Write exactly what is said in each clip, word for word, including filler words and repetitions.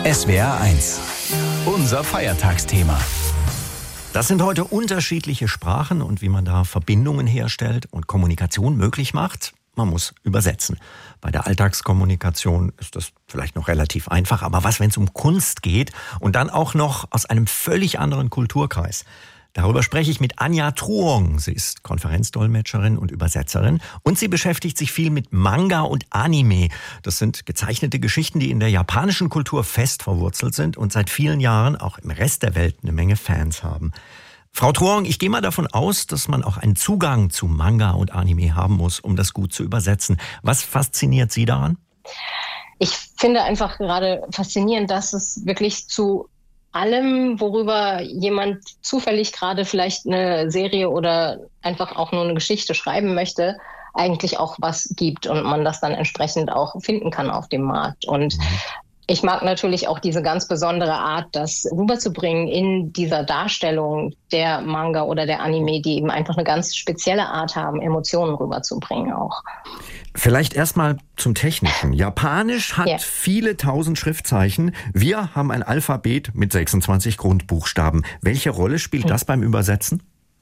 S W R eins. Unser Feiertagsthema. Das sind heute unterschiedliche Sprachen und wie man da Verbindungen herstellt und Kommunikation möglich macht. Man muss übersetzen. Bei der Alltagskommunikation ist das vielleicht noch relativ einfach. Aber was, wenn es um Kunst geht und dann auch noch aus einem völlig anderen Kulturkreis? Darüber spreche ich mit Anja Truong. Sie ist Konferenzdolmetscherin und Übersetzerin und sie beschäftigt sich viel mit Manga und Anime. Das sind gezeichnete Geschichten, die in der japanischen Kultur fest verwurzelt sind und seit vielen Jahren auch im Rest der Welt eine Menge Fans haben. Frau Truong, ich gehe mal davon aus, dass man auch einen Zugang zu Manga und Anime haben muss, um das gut zu übersetzen. Was fasziniert Sie daran? Ich finde einfach gerade faszinierend, dass es wirklich zu allem, worüber jemand zufällig gerade vielleicht eine Serie oder einfach auch nur eine Geschichte schreiben möchte, eigentlich auch was gibt und man das dann entsprechend auch finden kann auf dem Markt. Und ich mag natürlich auch diese ganz besondere Art, das rüberzubringen in dieser Darstellung der Manga oder der Anime, die eben einfach eine ganz spezielle Art haben, Emotionen rüberzubringen auch. Vielleicht erstmal zum Technischen. Japanisch hat ja. viele tausend Schriftzeichen. Wir haben ein Alphabet mit sechsundzwanzig Grundbuchstaben. Welche Rolle spielt hm. das beim Übersetzen?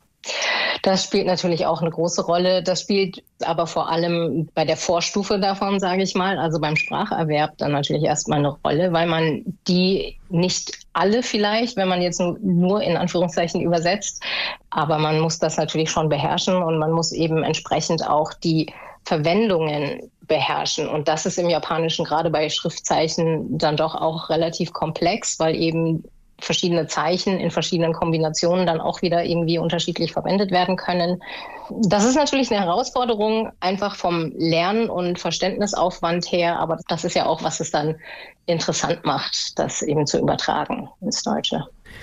Das spielt natürlich auch eine große Rolle. Das spielt aber vor allem bei der Vorstufe davon, sage ich mal, also beim Spracherwerb dann natürlich erstmal eine Rolle, weil man die nicht alle vielleicht, wenn man jetzt nur in Anführungszeichen übersetzt, aber man muss das natürlich schon beherrschen und man muss eben entsprechend auch die Verwendungen beherrschen. Und das ist im Japanischen gerade bei Schriftzeichen dann doch auch relativ komplex, weil eben verschiedene Zeichen in verschiedenen Kombinationen dann auch wieder irgendwie unterschiedlich verwendet werden können. Das ist natürlich eine Herausforderung, einfach vom Lernen und Verständnisaufwand her, aber das ist ja auch, was es dann interessant macht, das eben zu übertragen ins Deutsche.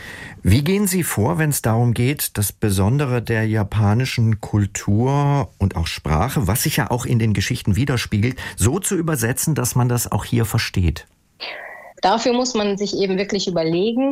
Wie gehen Sie vor, wenn es darum geht, das Besondere der japanischen Kultur und auch Sprache, was sich ja auch in den Geschichten widerspiegelt, so zu übersetzen, dass man das auch hier versteht? Dafür muss man sich eben wirklich überlegen,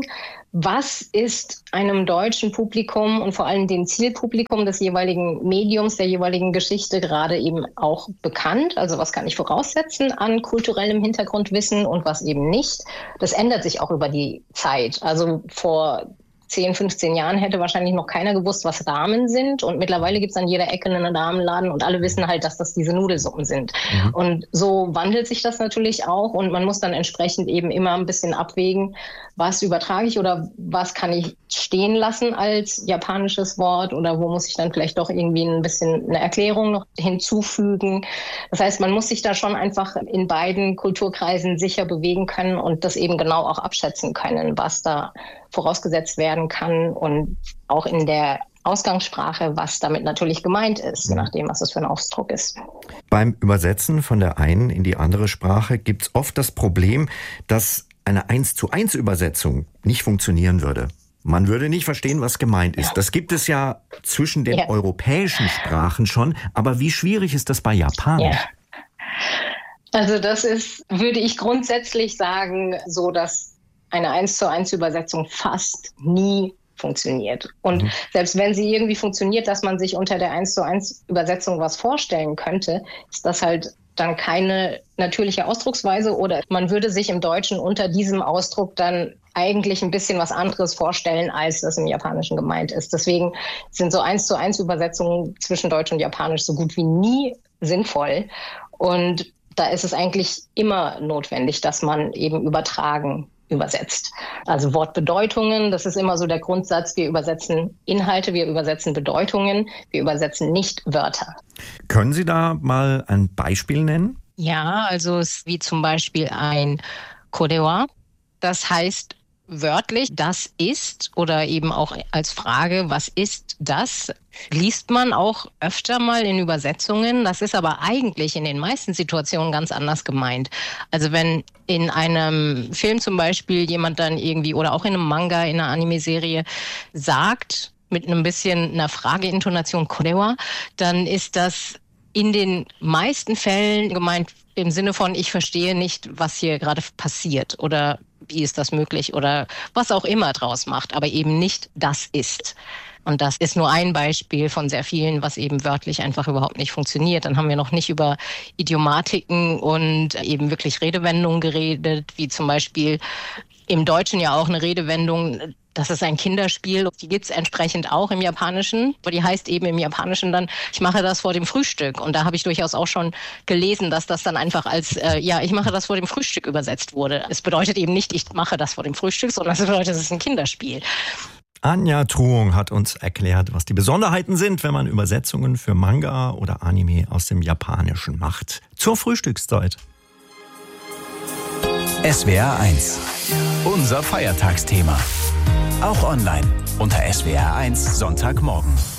was ist einem deutschen Publikum und vor allem dem Zielpublikum des jeweiligen Mediums, der jeweiligen Geschichte gerade eben auch bekannt. Also was kann ich voraussetzen an kulturellem Hintergrundwissen und was eben nicht. Das ändert sich auch über die Zeit. Also vor zehn, fünfzehn Jahren hätte wahrscheinlich noch keiner gewusst, was Ramen sind. Und mittlerweile gibt es an jeder Ecke einen Ramenladen und alle wissen halt, dass das diese Nudelsuppen sind. Mhm. Und so wandelt sich das natürlich auch und man muss dann entsprechend eben immer ein bisschen abwägen, was übertrage ich oder was kann ich stehen lassen als japanisches Wort oder wo muss ich dann vielleicht doch irgendwie ein bisschen eine Erklärung noch hinzufügen. Das heißt, man muss sich da schon einfach in beiden Kulturkreisen sicher bewegen können und das eben genau auch abschätzen können, was da vorausgesetzt werden kann und auch in der Ausgangssprache, was damit natürlich gemeint ist, je nachdem, was das für ein Ausdruck ist. Beim Übersetzen von der einen in die andere Sprache gibt es oft das Problem, dass eine eins zu eins Übersetzung nicht funktionieren würde. Man würde nicht verstehen, was gemeint ist. Das gibt es ja zwischen den ja. europäischen Sprachen schon, aber wie schwierig ist das bei Japanisch? Ja. Also das ist, würde ich grundsätzlich sagen, so, dass eine eins zu eins Übersetzung fast nie funktioniert. Und mhm. selbst wenn sie irgendwie funktioniert, dass man sich unter der eins zu eins Übersetzung was vorstellen könnte, ist das halt dann keine natürliche Ausdrucksweise oder man würde sich im Deutschen unter diesem Ausdruck dann eigentlich ein bisschen was anderes vorstellen, als das im Japanischen gemeint ist. Deswegen sind so eins zu eins Übersetzungen zwischen Deutsch und Japanisch so gut wie nie sinnvoll. Und da ist es eigentlich immer notwendig, dass man eben übertragen übersetzt. Also Wortbedeutungen, das ist immer so der Grundsatz, wir übersetzen Inhalte, wir übersetzen Bedeutungen, wir übersetzen nicht Wörter. Können Sie da mal ein Beispiel nennen? Ja, also es wie zum Beispiel ein Korewa, das heißt wörtlich, das ist oder eben auch als Frage, was ist das, liest man auch öfter mal in Übersetzungen. Das ist aber eigentlich in den meisten Situationen ganz anders gemeint. Also wenn in einem Film zum Beispiel jemand dann irgendwie oder auch in einem Manga, in einer Anime-Serie sagt, mit einem bisschen einer Frageintonation Korewa, dann ist das in den meisten Fällen gemeint im Sinne von, ich verstehe nicht, was hier gerade passiert oder wie ist das möglich oder was auch immer draus macht, aber eben nicht das ist. Und das ist nur ein Beispiel von sehr vielen, was eben wörtlich einfach überhaupt nicht funktioniert. Dann haben wir noch nicht über Idiomatiken und eben wirklich Redewendungen geredet, wie zum Beispiel im Deutschen ja auch eine Redewendung, das ist ein Kinderspiel, die gibt es entsprechend auch im Japanischen, aber die heißt eben im Japanischen dann, ich mache das vor dem Frühstück. Und da habe ich durchaus auch schon gelesen, dass das dann einfach als, äh, ja, ich mache das vor dem Frühstück übersetzt wurde. Es bedeutet eben nicht, ich mache das vor dem Frühstück, sondern es bedeutet, es ist ein Kinderspiel. Anja Truong hat uns erklärt, was die Besonderheiten sind, wenn man Übersetzungen für Manga oder Anime aus dem Japanischen macht. Zur Frühstückszeit. S W R eins. Unser Feiertagsthema. Auch online unter S W R eins Sonntagmorgen.